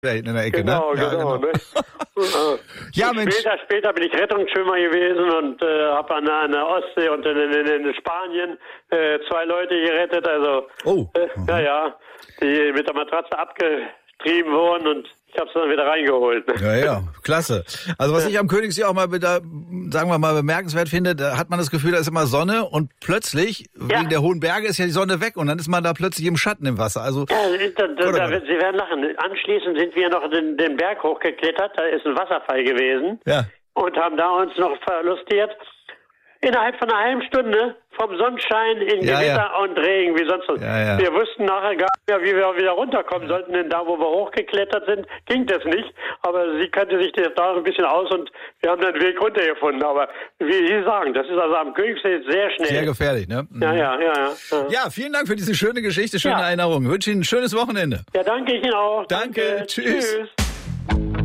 in der Ecke, genau, ne? Ja, genau. Ne? Ja, Mensch. Später bin ich Rettungsschwimmer gewesen und habe an der Ostsee und in Spanien 2 Leute gerettet. Also, die mit der Matratze abgetrieben wurden und ich habe es dann wieder reingeholt. Ja, klasse. Also was ich am Königssee auch mal wieder, sagen wir mal, bemerkenswert finde, da hat man das Gefühl, da ist immer Sonne und plötzlich, wegen der hohen Berge, ist ja die Sonne weg und dann ist man da plötzlich im Schatten im Wasser. Also, Sie werden lachen. Anschließend sind wir noch den Berg hochgeklettert, da ist ein Wasserfall gewesen und haben da uns noch verlustiert. Innerhalb von einer halben Stunde vom Sonnenschein in Gewitter und Regen, wie sonst was. Ja. Wir wussten nachher gar nicht mehr, wie wir wieder runterkommen sollten, denn da, wo wir hochgeklettert sind, ging das nicht. Aber sie kannte sich da ein bisschen aus und wir haben den Weg runtergefunden. Aber wie Sie sagen, das ist also am Königssee sehr schnell. Sehr gefährlich, ne? Ja. Ja, vielen Dank für diese schöne Geschichte, schöne Erinnerung. Ich wünsche Ihnen ein schönes Wochenende. Ja, danke Ihnen auch. Danke. Tschüss.